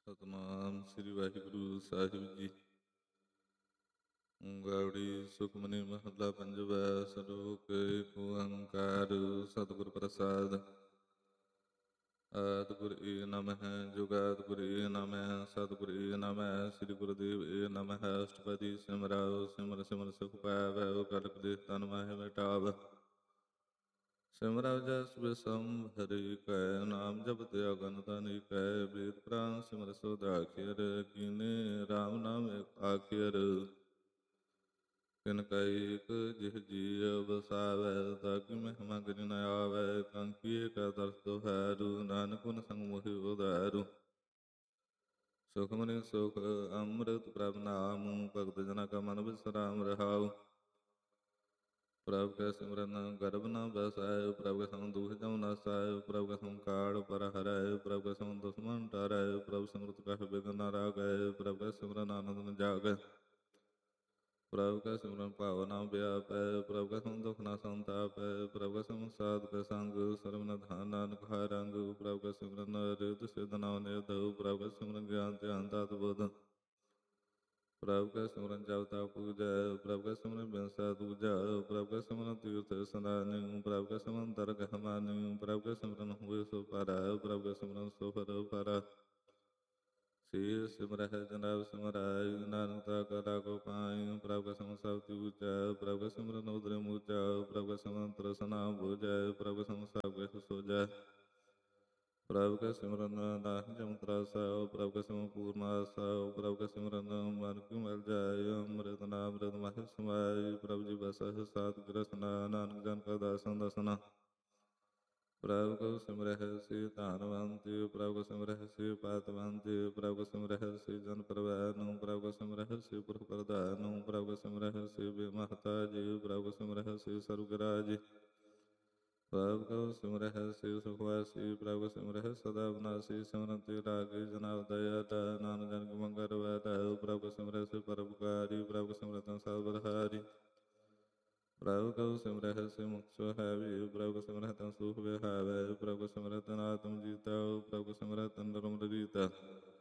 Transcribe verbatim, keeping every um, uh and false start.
ਸਤਿਨਾਮ ਸ੍ਰੀ ਵਾਹਿਗੁਰੂ ਸਾਹਿਬ ਜੀ। ਗਾਉੜੀ ਸੁਖਮਨੀ ਮਹੱਲਾ ਪੰਜਵਾ। ਸਲੋਕ ਏਕ ਓੰਕਾਰ ਸਤਿਗੁਰ ਪ੍ਰਸਾਦਿ। ਆਦਿ ਗੁਰ ਏ ਨਮਹਿ ਜੁਗਾਦਿ ਗੁਰ ਏ ਨਮਹਿ ਸਤਿਗੁਰ ਏ ਨਮਹਿ ਸ੍ਰੀ ਗੁਰੁਦੇਵ ਏ ਨਮਹਿ। ਅਸ਼ਟਪਦੀ ਸਿਮਰਾਓ ਸਿਮਰ ਸਿਮਰ ਸੁਖ ਪਾਵੈ ਕਲ ਕਲੇਸ਼ ਤਨ ਮਾਹਿ ਮਿਟਾਵ। ਸਿਮਰਉ ਜਸ ਬਿਸੰਭਰਿ ਕੈ ਨਾਮ ਜਪਿ ਅਗਨਿ ਅਨੇਕੈ। ਵੇਦ ਪੁਰਾਨ ਸਿਮਰ ਸੋਧ ਆਖਿਰ ਕੀਨੇ ਰਾਮ ਨਾਮ ਆਖਿਰ। ਤਿਨ ਕੈ ਏਕ ਜਿਹ ਜੀਅ ਵਸਾਵੈ ਤਾਕੀ ਮਹਿਮਾ ਕਰੀ ਨ ਆਵੈ। ਕੰਕੀ ਏਕ ਦਰਸ ਦੁਹਾਰੂ ਨਾਨਕ ਗੁਣ ਸੰਗ ਮੋਹਿ ਉਧਾਰੂ। ਸੁਖਮਨੀ ਸੁਖ ਅੰਮ੍ਰਿਤ ਪ੍ਰਭ ਨਾਮੁ ਭਗਤ ਜਨਾ ਕਾ ਮਨ ਬਿਸਰਾਮ ਰਹਾਉ। ਪ੍ਰਭ ਕੈ ਸਿਮਰਨ ਗਰਭ ਨ ਬਸੈ ਪ੍ਰਭ ਕੈ ਸੰਗ ਦੁਖ ਜਮ ਨਾਸੈ। ਪ੍ਰਭ ਕੈ ਸੰਗ ਕਾਲ ਪਰ ਹਰੈ ਪ੍ਰਭ ਕੈ ਸੰਗ ਦੁਸਮਨ ਟਰੈ। ਪ੍ਰਭ ਸਿਮਰਤ ਕਛ ਬਿਘ ਨ ਰਾਗੈ ਪ੍ਰਭ ਕੈ ਸਿਮਰਨ ਆਨੰਦ ਨ ਜਾਗੈ। ਪ੍ਰਭ ਕੈ ਸਿਮਰਨ ਭਾਵ ਨ ਵਿਆਪੈ ਪ੍ਰਭ ਕੈ ਸੰਗ ਦੁਖ ਨ ਸੰਤਾਪੈ। ਪ੍ਰਭ ਕੈ ਸਿਮਰਨ ਸਾਧੁ ਕੈ ਸੰਗ ਸਰਬ ਨ ਧਾਨ ਨਾਨਕ ਹਰਿ ਰੰਗ। ਪ੍ਰਭ ਕੈ ਸਿਮਰਨ ਰਿੱਧ ਸਿੱਧ ਨਵ-ਨਿਧਿ ਪ੍ਰਭ ਕੈ ਸਿਮਰਨ ਗਿਆਨ ਧਿਆਨ ਤਤ ਬੁੱਧ। ਪ੍ਰਭ ਕੈ ਸਿਮਰਨ ਜਪ ਤਪ ਪੂਜਾ ਪ੍ਰਭ ਕੈ ਸਿਮਰਨ ਬਿਨਸਾ ਦੂਜਾ। ਪ੍ਰਭ ਕੈ ਸਿਮਰਨ ਤੀਰਥ ਇਸਨਾਨਿ ਪ੍ਰਭ ਕੈ ਸਿਮਰਨ ਦਰਗਹਿ ਮਾਨਿ। ਪ੍ਰਭ ਕੈ ਸਿਮਰਨ ਹੋਇ ਸੋ ਭਾਰਾ ਪ੍ਰਭ ਕੈ ਸਿਮਰਨ ਸੋ ਫਲ ਭਾਰਾ। ਸੀਸ ਸਿਮਰਹਿ ਜਨਮ ਸਿਮਰਾਇ ਨਾਨਕ ਤਾ ਕਾ ਲਾਗੋ ਪਾਇ। ਪ੍ਰਭ ਕੈ ਸਿਮਰਨ ਸਭ ਤੀਜਾ ਪ੍ਰਭ ਕੈ ਸਿਮਰਨ ਉਦਰਿ ਮੂਜਾ। ਪ੍ਰਭ ਕੈ ਸਿਮਰਨ ਤ੍ਰਿਸਨਾ ਬੁਝੈ ਪ੍ਰਭ ਕੈ ਸਿਮਰਨ ਸਭ ਕਿਛੁ ਸੁਝੈ। ਪ੍ਰਭ ਕੈ ਸਿਮਰਨ ਨਾਹਿ ਜਮ ਤਰਾਸਾ ਪ੍ਰਭ ਕੈ ਸਿਮਰਨ ਪੂਰਨ ਆਸਾ। ਪ੍ਰਭ ਕੈ ਸਿਮਰਨ ਮਨ ਕੀ ਮਲ ਜਾਇ ਅੰਮ੍ਰਿਤ ਨਾਮ ਅੰਮ੍ਰਿਤ ਮਹਿ ਸਮਾਇ। ਪ੍ਰਭ ਜੀ ਬਸਹਿ ਸਾਧ ਗ੍ਰਸਨਾ ਨਾਨਕ ਜਨ ਕਾ ਦਾਸਨ ਦਸਨਾ। ਪ੍ਰਭ ਕਉ ਸਿਮਰਹਿ ਸੇ ਧਨਵੰਤ ਪ੍ਰਭ ਕਉ ਸਿਮਰਹਿ ਸੇ ਪਤਵੰਤ। ਪ੍ਰਭ ਕਉ ਸਿਮਰਹਿ ਸੇ ਜਨ ਪਰਵਾਨ ਪ੍ਰਭ ਕਉ ਸਿਮਰਹਿ ਸੇ ਪੁਰਖ ਪ੍ਰਧਾਨ। ਪ੍ਰਭ ਕਉ ਸਿਮਰਹਿ ਸੇ ਬੇ ਮਹਤਾਜ ਪ੍ਰਭ ਕਉ ਸਿਮਰਹਿ ਸੇ ਸਰੁਗ ਰਾਜ। ਪ੍ਰਭ ਕਉ ਸਿਮਰਹਿ ਸੇ ਸੁਖ ਵਾਸੀ ਪ੍ਰਭ ਕਉ ਸਿਮਰਹਿ ਸਦਾ ਅਬਨਾਸੀ। ਸਿਮਰਨ ਤੇ ਲਾਗੇ ਜਨਾ ਦਇਆਤਾ ਨਾਨਕ ਜਨ ਕੇ ਮੰਗਲ ਵਾਤਾ। ਪ੍ਰਭ ਕਉ ਸਿਮਰਹਿ ਸੇ ਪਰਉਪਕਾਰੀ ਪ੍ਰਭ ਕਉ ਸਿਮਰਤਿ ਸਦਾ ਬਲਿਹਾਰੀ। ਪ੍ਰਭ ਕਉ ਸਿਮਰਹਿ ਸੇ ਮੁਕਤਿ ਸੁਹਾਵੀ ਪ੍ਰਭ ਕਉ ਸਿਮਰਹਿ ਤਨ ਸੁਖ ਵਿਹਾਵੈ। ਪ੍ਰਭ ਕਉ ਸਿਮਰਹਿ ਤਨ ਆਤਮ ਜੀਤਾ ਪ੍ਰਭ ਕਉ ਸਿਮਰਹਿ ਤਨ ਨਿਰਮਲ ਰੀਤਾ।